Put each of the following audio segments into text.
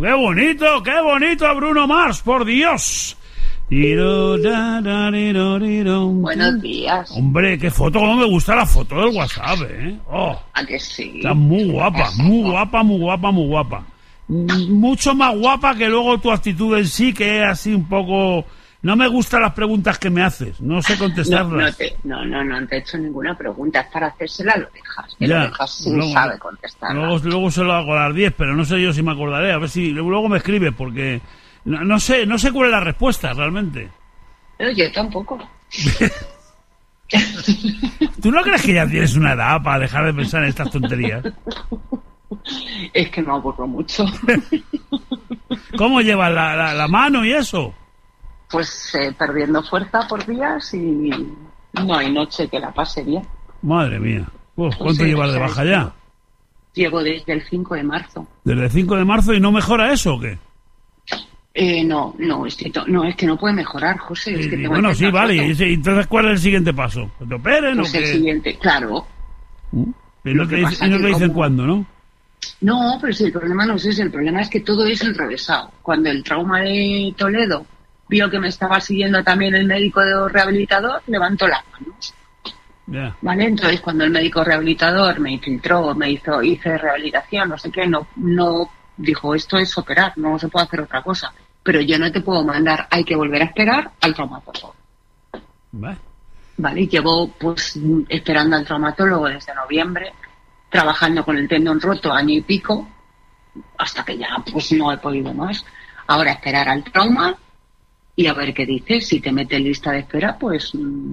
¡Qué bonito a Bruno Mars, por Dios! Buenos días. Hombre, qué foto, cómo me gusta la foto del WhatsApp, ¿eh? Oh, ¿A que sí? está muy guapa. Mucho más guapa que luego tu actitud en sí, que es así un poco... No me gustan las preguntas que me haces, no sé contestarlas. No te he hecho ninguna pregunta, es para hacérsela a Lorejas. Ya, Lorejas sí luego, sabe contestarla. Luego se lo hago a las 10, pero no sé yo si me acordaré, a ver si luego me escribe, porque no sé cuál es la respuesta realmente. Pero yo tampoco. ¿Tú no crees que ya tienes una edad para dejar de pensar en estas tonterías? Es que me aburro mucho. ¿Cómo llevas la mano y eso? Pues perdiendo fuerza por días y no hay noche que la pase bien. Madre mía. ¿Cuánto llevas de baja ya? Llevo desde el 5 de marzo. ¿Desde el 5 de marzo y no mejora eso o qué? No, es que no puede mejorar, José. Es que tengo bueno, sí, vale. foto. ¿Y entonces cuál es el siguiente paso? ¿Que te operen Pues o qué? el siguiente, claro. Y no te dicen cuándo, ¿no? No, pero sí, el problema no es ese. El problema es que todo es enrevesado. Cuando el trauma de Toledo vio que me estaba siguiendo también el médico rehabilitador, levantó las manos. Yeah. ¿Vale? Entonces, cuando el médico rehabilitador me infiltró, hice rehabilitación, no sé qué, no dijo, esto es operar, no se puede hacer otra cosa. Pero yo no te puedo mandar, hay que volver a esperar al traumatólogo. Vale, y llevo pues esperando al traumatólogo desde noviembre, trabajando con el tendón roto año y pico, hasta que ya pues no he podido más. Ahora esperar al trauma y a ver qué dice. Si te mete en lista de espera, pues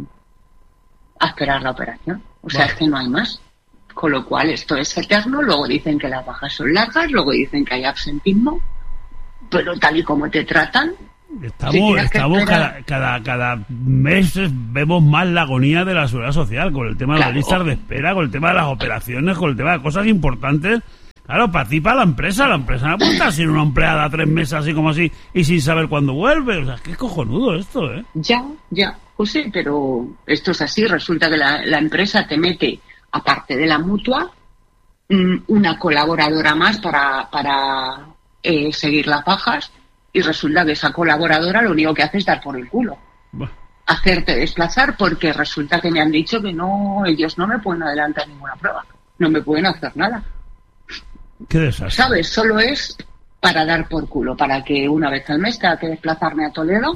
a esperar la operación. O sea, es que no hay más. Con lo cual esto es eterno. Luego dicen que las bajas son largas, luego dicen que hay absentismo, pero tal y como te tratan, Estamos cada mes vemos más la agonía de la seguridad social con el tema de las listas de espera, con el tema de las operaciones, con el tema de cosas importantes. Claro, para ti, para la empresa no puede estar sin una empleada 3 meses así como así y sin saber cuándo vuelve. O sea, qué cojonudo esto, ¿eh? Ya, José, pero esto es así. Resulta que la empresa te mete, aparte de la mutua, una colaboradora más para seguir las bajas, y resulta que esa colaboradora lo único que hace es dar por el culo. Hacerte desplazar, porque resulta que me han dicho que no, ellos no me pueden adelantar ninguna prueba. No me pueden hacer nada. Qué desastre. ¿Sabes? Solo es para dar por culo, para que una vez al mes tenga que desplazarme a Toledo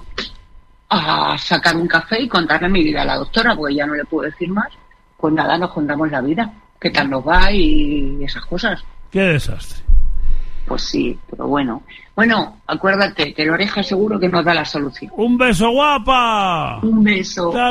a sacar un café y contarle mi vida a la doctora, porque ya no le puedo decir más. Pues nada, nos contamos la vida, qué tal nos va y esas cosas. Qué desastre. Pues sí, pero bueno. Bueno, acuérdate que la Oreja seguro que nos da la solución. ¡Un beso, guapa! Un beso.